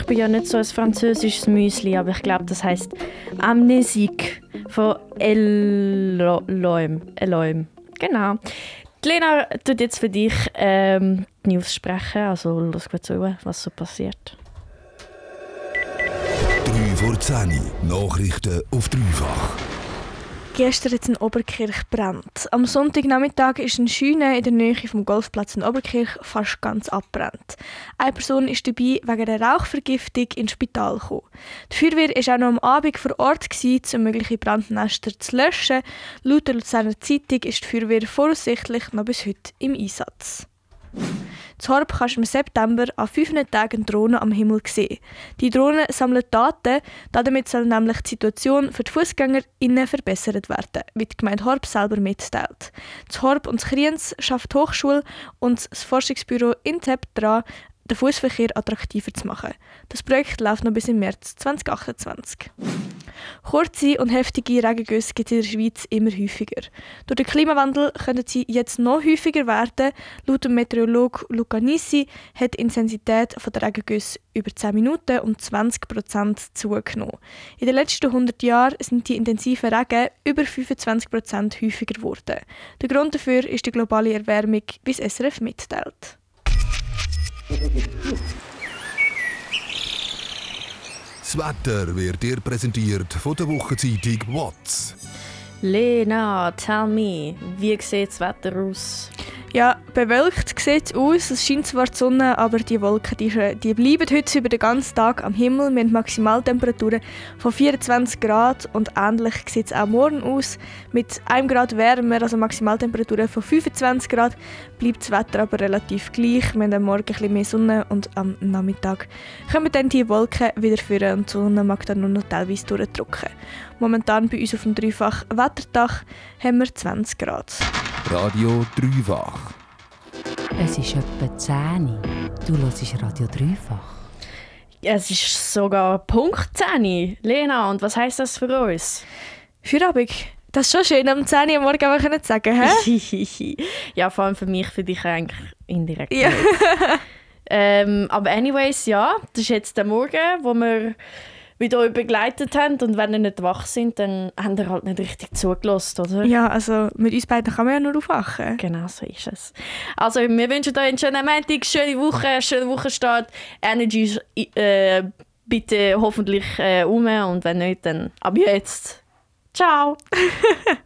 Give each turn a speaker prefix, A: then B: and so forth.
A: bin ja nicht so ein französisches Müsli, aber ich glaube, das heisst Amnesique von Eloim. Genau. Die Lena tut jetzt für dich die News sprechen, also lass gut zu, was so passiert.
B: 3 vor 10, Nachrichten auf dreifach.
C: Gestern hat es in Oberkirch gebrannt. Am Sonntagnachmittag ist eine Scheune in der Nähe vom Golfplatz in Oberkirch fast ganz abbrannt. Eine Person ist dabei wegen einer Rauchvergiftung ins Spital gekommen. Die Feuerwehr war auch noch am Abend vor Ort, um mögliche Brandnester zu löschen. Laut der Luzerner Zeitung ist die Feuerwehr voraussichtlich noch bis heute im Einsatz. In Horb kannst du im September an 5 Tagen Drohnen am Himmel sehen. Die Drohnen sammeln Daten, damit soll nämlich die Situation für die FussgängerInnen verbessert werden, wie die Gemeinde Horb selber mitteilt. In Horb und in Kriens schafft die Hochschule und das Forschungsbüro INTEP daran, den Fußverkehr attraktiver zu machen. Das Projekt läuft noch bis im März 2028. Kurze und heftige Regengüsse gibt es in der Schweiz immer häufiger. Durch den Klimawandel können sie jetzt noch häufiger werden. Laut dem Meteorologe Luca Nissi hat die Intensität der Regengüsse über 10 Minuten um 20% zugenommen. In den letzten 100 Jahren sind die intensiven Regen über 25% häufiger geworden. Der Grund dafür ist die globale Erwärmung, wie es SRF mitteilt.
B: Das Wetter wird dir präsentiert von der Wochenzeitung WATS.
A: Lena, tell me, wie sieht das Wetter aus?
C: Ja, bewölkt sieht es aus. Es scheint zwar die Sonne, aber die Wolken die bleiben heute über den ganzen Tag am Himmel. Wir haben Maximaltemperaturen von 24 Grad und ähnlich sieht es auch morgen aus. Mit 1 Grad wärmer, also Maximaltemperaturen von 25 Grad, bleibt das Wetter aber relativ gleich. Wir haben am Morgen ein bisschen mehr Sonne und am Nachmittag kommen dann die Wolken wieder führen und die Sonne mag dann nur noch teilweise durchdrücken. Momentan bei uns auf dem Dreifach Wetterdach haben wir 20 Grad.
B: Radio Dreifach.
D: Es ist etwa 10 Uhr. Du hörst Radio Dreifach.
A: Es ist sogar Punkt 10. Lena, und was heisst das für uns?
C: Feierabend. Das ist schon schön, am 10 Uhr am Morgen aber können sagen, hä?
A: Ja, vor allem für mich, für dich eigentlich indirekt.
C: Ja.
A: Aber anyways, ja, das ist jetzt der Morgen, wo wir wieder euch begleitet haben. Und wenn ihr nicht wach sind, dann habt ihr halt nicht richtig zugelassen, oder?
C: Ja, also mit uns beiden kann man ja nur aufwachen.
A: Genau, so ist es. Also, wir wünschen euch einen schönen Montag, schöne Woche, schönen Wochenstart. Energy bitte hoffentlich und wenn nicht, dann ab jetzt. Ciao!